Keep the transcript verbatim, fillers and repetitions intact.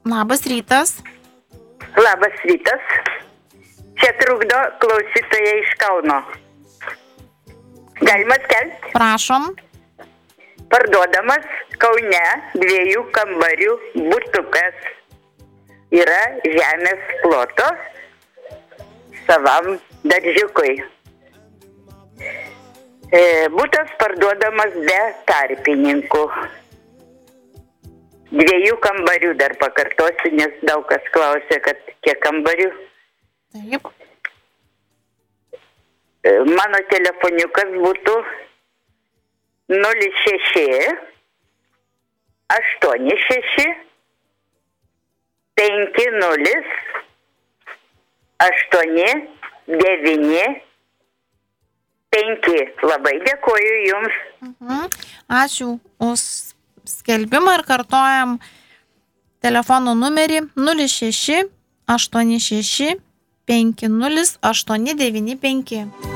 Labas rytas. Labas rytas. Čia trukdo klausytoja iš Kauno. Galima skelbti? Prašom. Parduodamas Kaune dviejų kambarių butukas. Yra žemės ploto savam daržiukui. E, butas parduodamas be tarpininkų. Dviejų kambarių dar pakartosiu, nes daug kas klausia, kad kiek kambarių. Taip. E, mano telefoniukas būtų nulis šeši aštuoni šeši penki nulis aštuoni devyni penki. Labai dėkoju Jums. Mhm. Ačiū už skelbimą ir kartojam telefono numerį nulis šeši aštuoni šeši penki nulis aštuoni devyni penki.